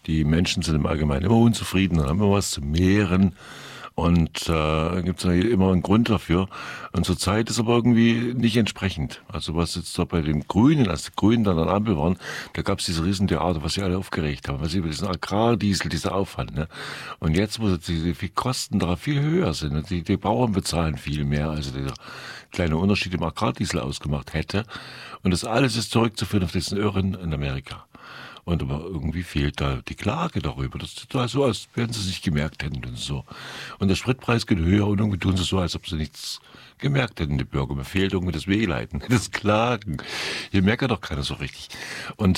Die Menschen sind im Allgemeinen immer unzufrieden, dann haben wir was zu mehren. Und gibt es immer einen Grund dafür. Und zurzeit ist aber irgendwie nicht entsprechend. Also was jetzt da bei den Grünen, als die Grünen dann an der Ampel waren, da gab es diese Riesentheater, was sie alle aufgeregt haben, was sie über diesen Agrardiesel, dieser Aufwand. Ne? Und jetzt, wo die Kosten da viel höher sind, und die Bauern bezahlen viel mehr, also dieser kleine Unterschied im Agrardiesel ausgemacht hätte. Und das alles ist zurückzuführen auf diesen Irren in Amerika. Und aber irgendwie fehlt da die Klage darüber. Das ist total so, als wären sie es nicht gemerkt hätten und so. Und der Spritpreis geht höher und irgendwie tun sie so, als ob sie nichts gemerkt hätten, die Bürger. Mir fehlt irgendwie das Wehleiten, das Klagen. Hier merkt ja doch keiner so richtig. Und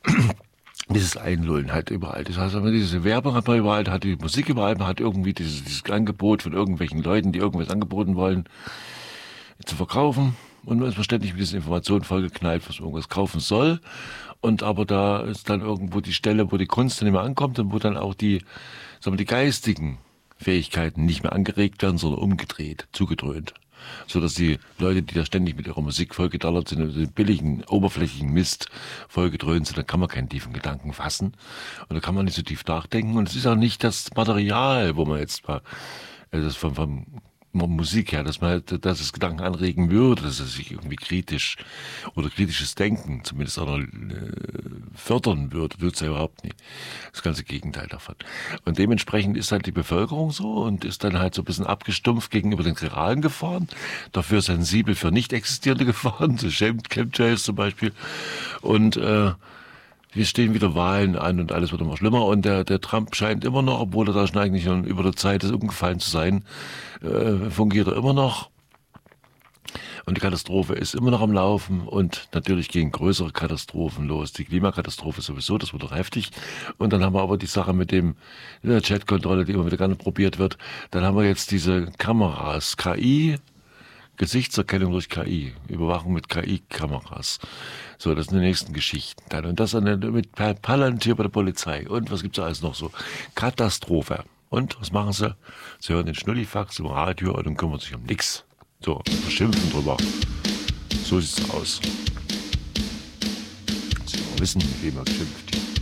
dieses Einlullen halt überall. Das heißt, diese Werbung hat man überall, hat die Musik überall, man hat irgendwie dieses Angebot von irgendwelchen Leuten, die irgendwas angeboten wollen, zu verkaufen. Und man ist ständig mit diesen Informationen vollgeknallt, was man irgendwas kaufen soll. Und aber da ist dann irgendwo die Stelle, wo die Kunst dann nicht mehr ankommt und wo dann auch die, sagen wir, die geistigen Fähigkeiten nicht mehr angeregt werden, sondern umgedreht, zugedröhnt. So dass die Leute, die da ständig mit ihrer Musik vollgedallert sind und den billigen, oberflächlichen Mist vollgedröhnt sind, da kann man keinen tiefen Gedanken fassen. Und da kann man nicht so tief nachdenken. Und es ist auch nicht das Material, wo man jetzt mal, also das vom Musik her, dass es Gedanken anregen würde, dass es sich irgendwie kritisch oder kritisches Denken zumindest auch noch fördern würde, tut es ja überhaupt nicht. Das ganze Gegenteil davon. Und dementsprechend ist halt die Bevölkerung so und ist dann halt so ein bisschen abgestumpft gegenüber den realen Gefahren, dafür sensibel für nicht existierende Gefahren, so Chemtrails zum Beispiel. Und wir stehen wieder Wahlen an und alles wird immer schlimmer und der Trump scheint immer noch, obwohl er da schon eigentlich schon über der Zeit ist umgefallen zu sein, fungiert er immer noch und die Katastrophe ist immer noch am Laufen und natürlich gehen größere Katastrophen los. Die Klimakatastrophe sowieso, das wird doch heftig. Und dann haben wir aber die Sache mit der Chatkontrolle, die immer wieder gerne probiert wird. Dann haben wir jetzt diese Kameras, KI, Gesichtserkennung durch KI, Überwachung mit KI-Kameras. So, das sind die nächsten Geschichten. Dann, und das mit Palantir bei der Polizei. Und was gibt's da alles noch so? Katastrophe. Und was machen sie? Sie hören den Schnullifax im Radio und dann kümmern sich um nichts. So, beschimpfen drüber. So sieht's aus. Sie wissen, mit wem er schimpft.